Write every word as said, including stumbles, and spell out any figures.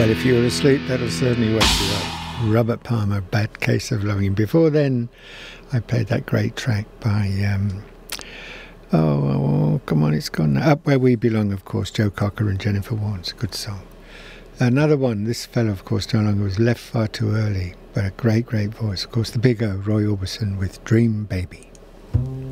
But if you're asleep, that'll certainly wake you up. Robert Palmer, Bad Case of Loving. Before then, I played that great track by, um, oh, oh, oh, come on, it's gone now. Up Where We Belong, of course, Joe Cocker and Jennifer Warren. It's a good song. Another one, this fellow, of course, no longer, was Left Far Too Early, but a great, great voice. Of course, the big O, Roy Orbison with Dream Baby.